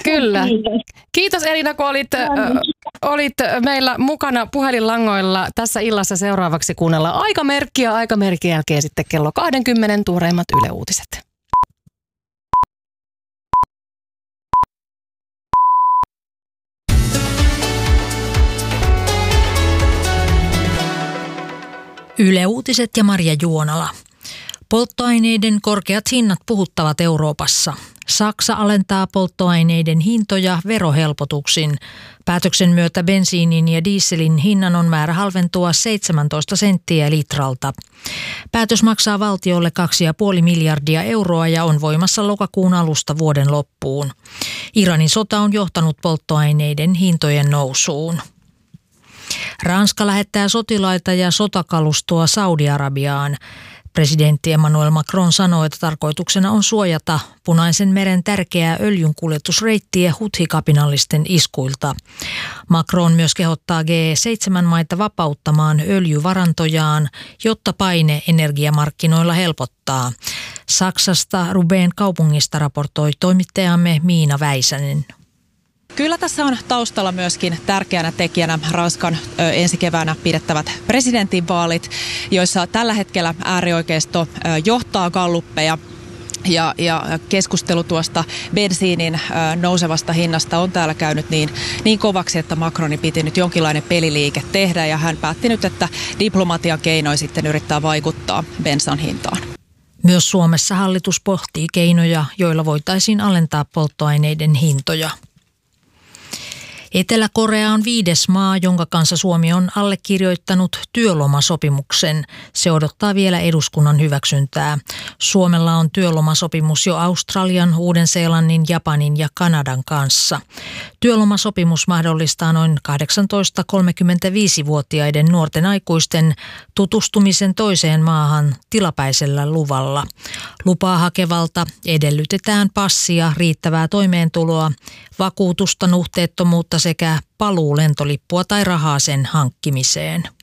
Kyllä. Kiitos. Kiitos Elina, kun olit meillä mukana puhelinlangoilla tässä illassa. Seuraavaksi kuunnellaan aikamerkkiä. Aikamerkin jälkeen sitten kello 20 tuoreimmat Yle Uutiset. Yle Uutiset ja Marja Juonala. Polttoaineiden korkeat hinnat puhuttavat Euroopassa. Saksa alentaa polttoaineiden hintoja verohelpotuksin. Päätöksen myötä bensiinin ja dieselin hinnan on määrä halventua 17 senttiä litralta. Päätös maksaa valtiolle 2,5 miljardia euroa ja on voimassa lokakuun alusta vuoden loppuun. Iranin sota on johtanut polttoaineiden hintojen nousuun. Ranska lähettää sotilaita ja sotakalustoa Saudi-Arabiaan. Presidentti Emmanuel Macron sanoi, että tarkoituksena on suojata Punaisen meren tärkeää öljynkuljetusreittiä Huthi-kapinallisten iskuilta. Macron myös kehottaa G7-maita vapauttamaan öljyvarantojaan, jotta paine energiamarkkinoilla helpottaa. Saksasta Ruben kaupungista raportoi toimittajamme Miina Väisänen. Kyllä tässä on taustalla myöskin tärkeänä tekijänä Ranskan ensi keväänä pidettävät presidentinvaalit, joissa tällä hetkellä äärioikeisto johtaa galluppeja. Ja keskustelu tuosta bensiinin nousevasta hinnasta on täällä käynyt niin kovaksi, että Macroni piti nyt jonkinlainen peliliike tehdä ja hän päätti nyt, että diplomatian keinoin sitten yrittää vaikuttaa bensan hintaan. Myös Suomessa hallitus pohtii keinoja, joilla voitaisiin alentaa polttoaineiden hintoja. Etelä-Korea on 5. maa, jonka kanssa Suomi on allekirjoittanut työlomasopimuksen. Se odottaa vielä eduskunnan hyväksyntää. Suomella on työlomasopimus jo Australian, Uuden-Seelannin, Japanin ja Kanadan kanssa. Työlomasopimus mahdollistaa noin 18-35-vuotiaiden nuorten aikuisten tutustumisen toiseen maahan tilapäisellä luvalla. Lupaa hakevalta edellytetään passia, riittävää toimeentuloa, vakuutusta, nuhteettomuutta sekä paluulentolippua tai rahaa sen hankkimiseen.